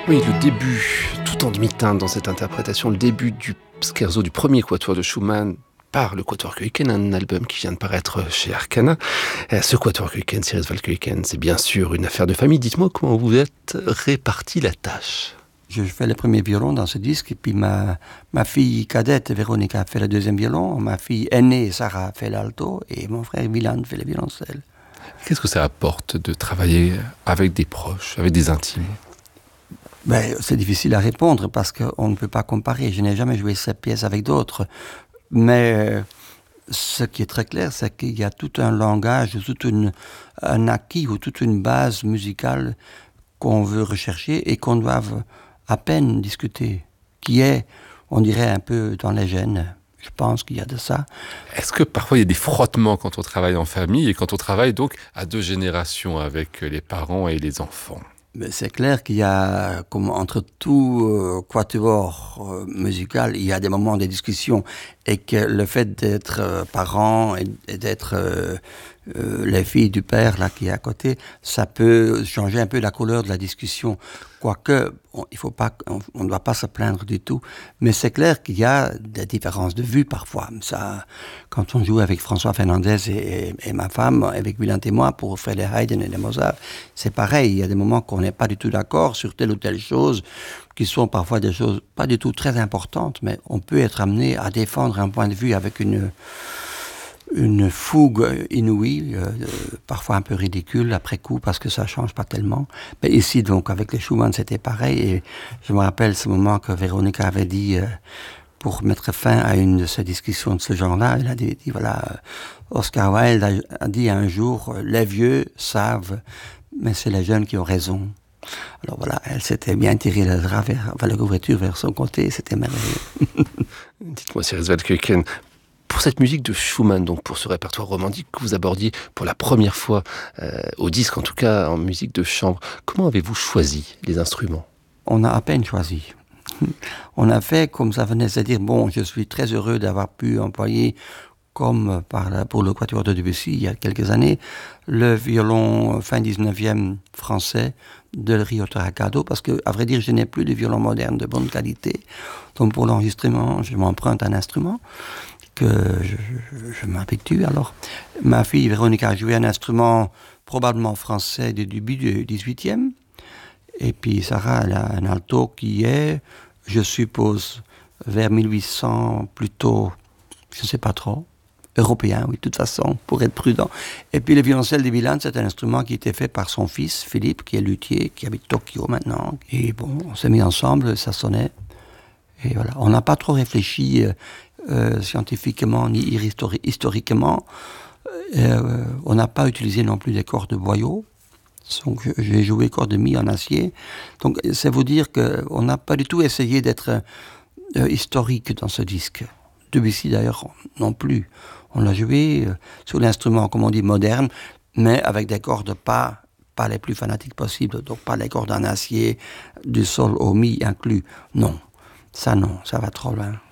Oui, le début, tout en demi-teinte dans cette interprétation, le début du scherzo du premier quatuor de Schumann par le Quatuor Kuijken, un album qui vient de paraître chez Arcana. Ce Quatuor Kuijken, Cyrus Kuijken, c'est bien sûr une affaire de famille. Dites-moi comment vous êtes réparti la tâche. Je fais le premier violon dans ce disque, et puis ma fille cadette, Véronica, a fait le deuxième violon, ma fille aînée, Sarah, a fait l'alto, et mon frère Wieland fait le violoncelle. Qu'est-ce que ça apporte de travailler avec des proches, avec des intimes ? C'est difficile à répondre parce qu'on ne peut pas comparer. Je n'ai jamais joué cette pièce avec d'autres. Mais ce qui est très clair, c'est qu'il y a tout un langage, un acquis ou toute une base musicale qu'on veut rechercher et qu'on doit à peine discuter, qui est, on dirait, un peu dans les gènes. Je pense qu'il y a de ça. Est-ce que parfois il y a des frottements quand on travaille en famille et quand on travaille donc à deux générations avec les parents et les enfants ? Mais c'est clair qu'il y a, comme entre tout quatuor musical, il y a des moments de discussion et que le fait d'être parent et d'être les filles du père là qui est à côté, ça peut changer un peu la couleur de la discussion. Quoique, on ne doit pas se plaindre du tout. Mais c'est clair qu'il y a des différences de vue parfois. Ça, quand on joue avec François Fernandez et ma femme, avec Wieland et moi, pour faire les Haydn et les Mozart, c'est pareil. Il y a des moments qu'on n'est pas du tout d'accord sur telle ou telle chose, qui sont parfois des choses pas du tout très importantes, mais on peut être amené à défendre un point de vue avec une fougue inouïe, parfois un peu ridicule après coup parce que ça change pas tellement. Mais ici, donc, avec les Schumann, c'était pareil. Et je me rappelle ce moment que Véronica avait dit, pour mettre fin à une de ces discussions de ce genre-là, elle a dit voilà, Oscar Wilde a dit un jour, les vieux savent, mais c'est les jeunes qui ont raison. Alors voilà, elle s'était bien tirée le drap vers la couverture vers son côté, c'était merveilleux. Dites-moi, Cyrus Kuijken, pour cette musique de Schumann, donc pour ce répertoire romantique que vous abordiez pour la première fois au disque, en tout cas en musique de chambre, comment avez-vous choisi les instruments ? On a à peine choisi. On a fait comme ça venait, c'est-à-dire, bon, je suis très heureux d'avoir pu employer, comme pour le quatuor de Debussy il y a quelques années, le violon fin 19e français de Rio Taracado, parce que, à vrai dire, je n'ai plus de violon moderne de bonne qualité. Donc pour l'enregistrement, je m'emprunte un instrument que je m'habitue. Alors, ma fille Véronica a joué un instrument probablement français du début du 18e. Et puis Sarah, elle a un alto qui est, je suppose, vers 1800, plutôt, je ne sais pas trop, européen, oui, de toute façon, pour être prudent. Et puis le violoncelle de Wieland, c'est un instrument qui a été fait par son fils, Philippe, qui est luthier, qui habite Tokyo maintenant. Et bon, on s'est mis ensemble, ça sonnait. Et voilà, on n'a pas trop réfléchi scientifiquement ni historiquement. On n'a pas utilisé non plus des cordes de boyau. Donc j'ai joué cordes de mi en acier. Donc c'est vous dire qu'on n'a pas du tout essayé d'être historique dans ce disque. Debussy d'ailleurs non plus. On l'a joué sur l'instrument, comme on dit, moderne, mais avec des cordes pas les plus fanatiques possibles. Donc pas les cordes en acier, du sol au mi inclus. Non, ça va trop loin.